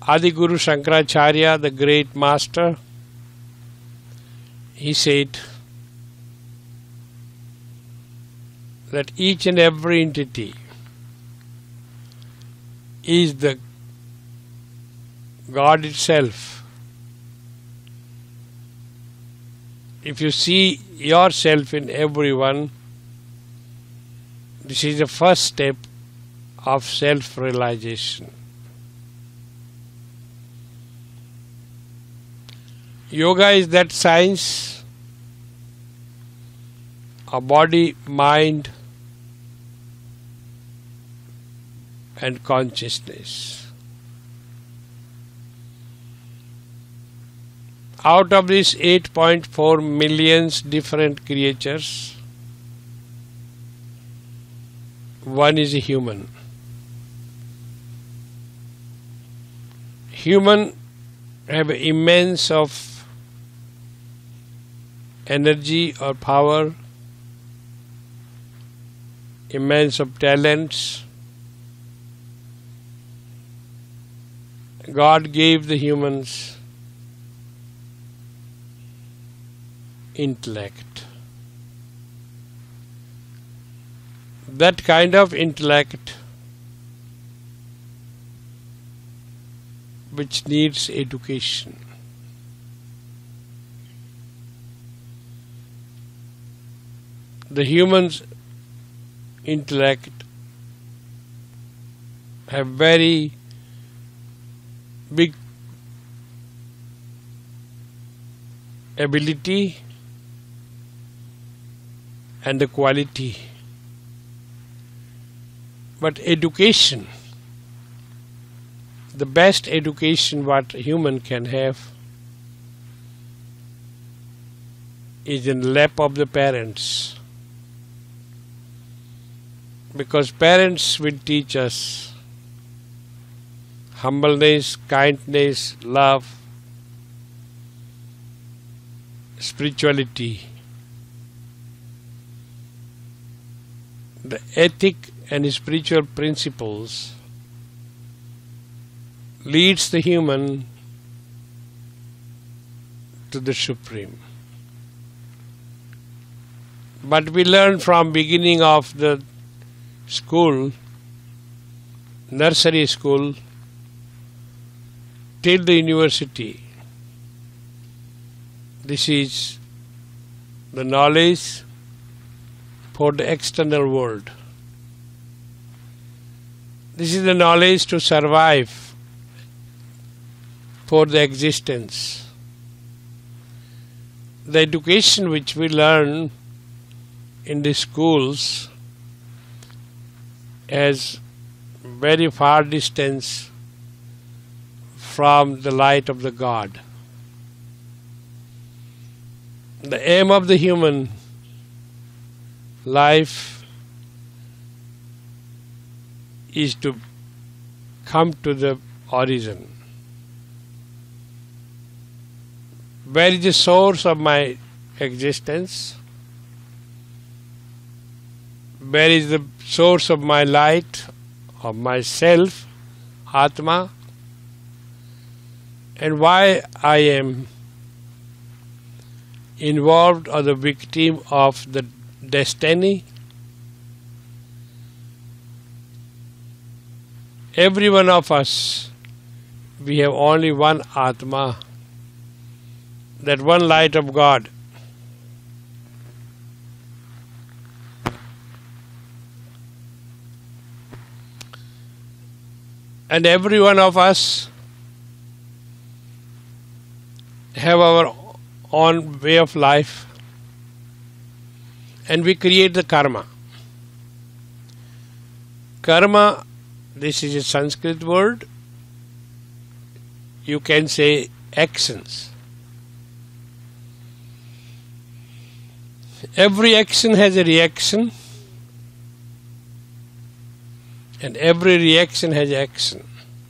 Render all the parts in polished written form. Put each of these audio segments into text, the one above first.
Adi Guru Shankaracharya, the great master, he said that each and every entity is the God itself. If you see yourself in everyone, this is the first step of self-realization. Yoga is that science of body, mind, and consciousness. Out of these 8.4 million different creatures, one is a human. Human have immense of energy or power, immense of talents. God gave the humans intellect. That kind of intellect which needs education. The human's intellect have very big ability and the quality. But education, the best education what a human can have, is in the lap of the parents. Because parents will teach us humbleness, kindness, love, spirituality. The ethic and spiritual principles leads the human to the Supreme. But we learn from beginning of the school, nursery school, till the university. This is the knowledge for the external world. This is the knowledge to survive for the existence. The education which we learn in the schools has very far distance from the light of the God. The aim of the human life is to come to the origin. Where is the source of my existence? Where is the source of my light, of myself, Atma? And why I am involved or the victim of the destiny? Every one of us, we have only one Atma, that one light of God. And every one of us have our own way of life, and we create the karma. Karma, this is a Sanskrit word. You can say actions. Every action has a reaction, and every reaction has action.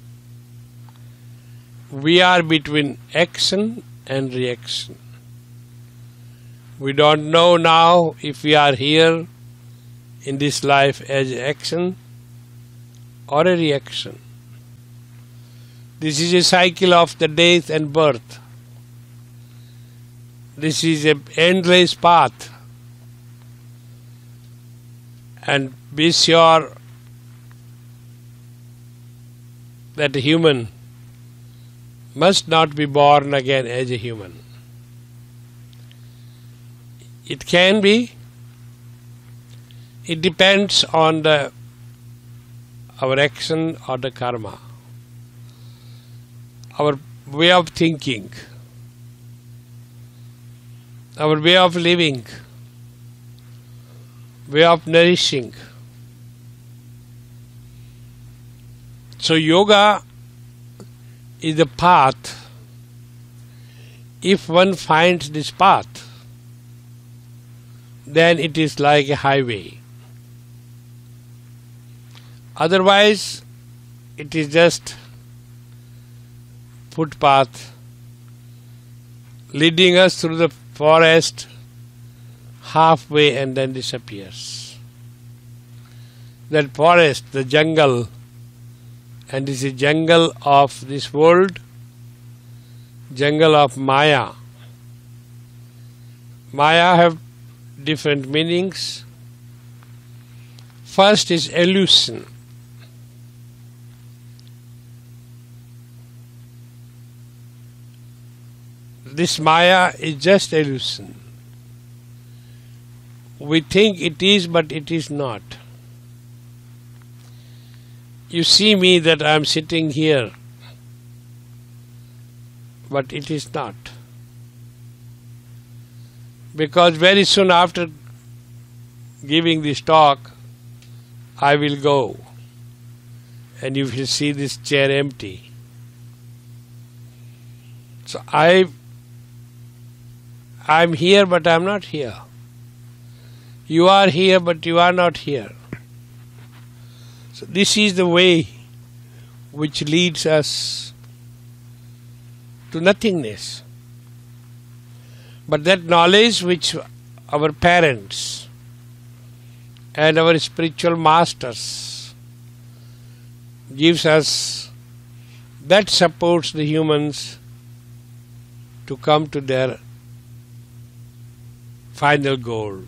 We are between action and reaction. We don't know now if we are here in this life as action or a reaction. This is a cycle of the death and birth. This is an endless path. And be sure that a human must not be born again as a human. It can be. It depends on our action or the karma, our way of thinking, our way of living, way of nourishing. So yoga is the path. If one finds this path, then it is like a highway. Otherwise, it is just footpath leading us through the forest halfway and then disappears. That forest, the jungle, and this is jungle of this world, jungle of Maya. Maya have different meanings. First is illusion. This Maya is just illusion. We think it is, but it is not. You see me that I am sitting here, but it is not. Because very soon after giving this talk, I will go and you will see this chair empty. So I'm here, but I'm not here. You are here, but you are not here. So this is the way which leads us to nothingness. But that knowledge which our parents and our spiritual masters gives us, that supports the humans to come to their final goal.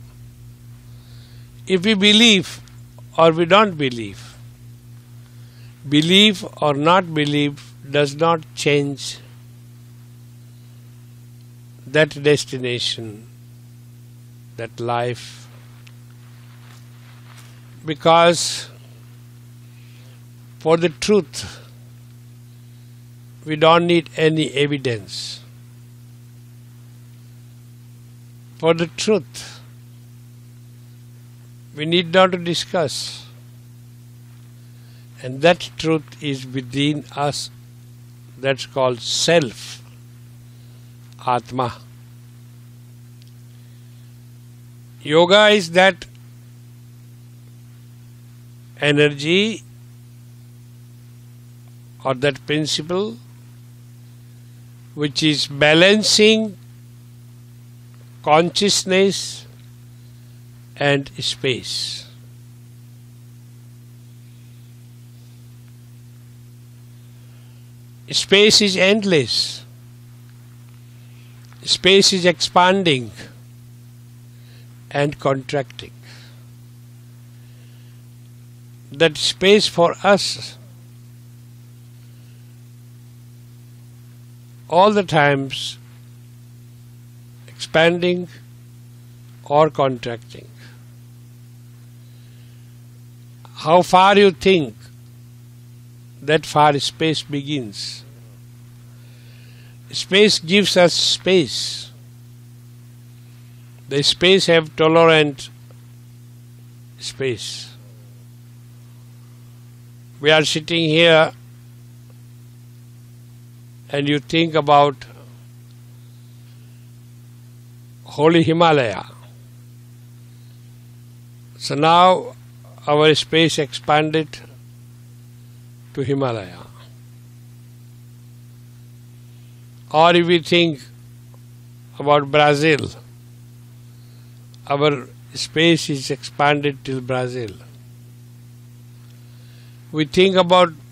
If we believe or we don't believe, believe or not believe does not change that destination, that life, because for the truth we don't need any evidence. For the truth we need not to discuss, and that truth is within us. That's called self, Atma. Yoga is that energy or that principle which is balancing consciousness and space. Space is endless. Space is expanding and contracting. That space for us all the times expanding or contracting. How far you think, that far space begins. Space gives us space. The space have tolerant space. We are sitting here and you think about holy Himalaya. So now our space expanded to Himalaya. Or if we think about Brazil, our space is expanded till Brazil. We think about